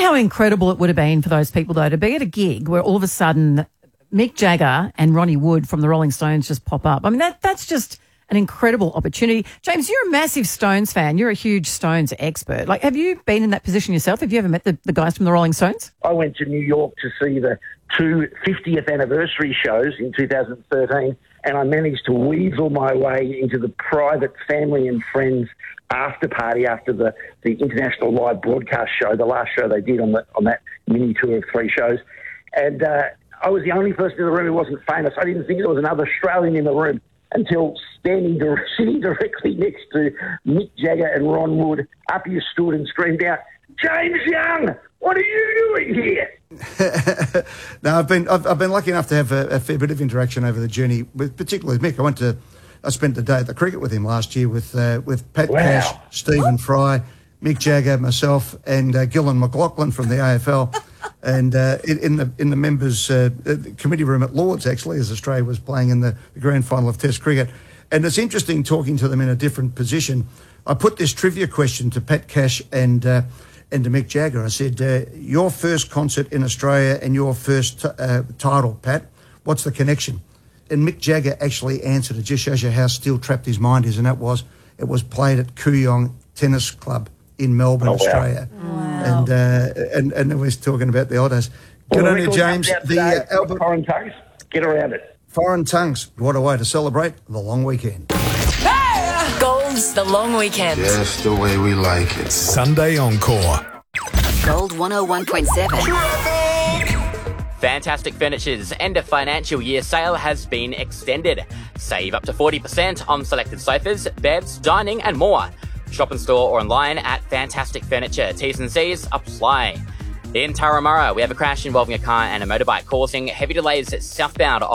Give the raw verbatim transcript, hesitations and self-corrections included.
how incredible it would have been for those people, though, to be at a gig where all of a sudden Mick Jagger and Ronnie Wood from the Rolling Stones just pop up? I mean, that that's just an incredible opportunity. James, you're a massive Stones fan. You're a huge Stones expert. Like, have you been in that position yourself? Have you ever met the, the guys from the Rolling Stones? I went to New York to see the two fiftieth anniversary shows in two thousand thirteen, and I managed to weasel my way into the private family and friends after party after the, the international live broadcast show, the last show they did on the on that mini tour of three shows. And uh, I was the only person in the room who wasn't famous. I didn't think there was another Australian in the room until standing dir- sitting directly next to Mick Jagger and Ron Wood, up you stood and screamed out, "James Young, what are you doing here?" No, I've been I've, I've been lucky enough to have a, a fair bit of interaction over the journey, with particularly with Mick. I went to I spent the day at the cricket with him last year with uh, with Pat Wow. Cash, Stephen Fry, Mick Jagger, myself, and uh, Gillan McLaughlin from the A F L, and uh, in, in the in the members' uh, committee room at Lords, actually, as Australia was playing in the, the grand final of Test cricket. And it's interesting talking to them in a different position. I put this trivia question to Pat Cash and uh, and to Mick Jagger. I said, uh, "Your first concert in Australia and your first t- uh, title, Pat. What's the connection?" And Mick Jagger actually answered. It just shows you how still trapped his mind is, and that was it was played at Kooyong Tennis Club in Melbourne, Oh, wow. Australia. Wow. And, uh, and and it was talking about the Otters. Good Well, on the you, record James. comes out The today. uh, album Foreign Tongues, get around it. Foreign Tongues. What a way to celebrate the long weekend. Gold's The Long Weekend. Just the way we like it. Sunday Encore. Gold one oh one point seven. Fantastic Furniture's end of financial year sale has been extended. Save up to forty percent on selected sofas, beds, dining and more. Shop in store or online at Fantastic Furniture. T's and C's apply. In Turramurra, we have a crash involving a car and a motorbike causing heavy delays southbound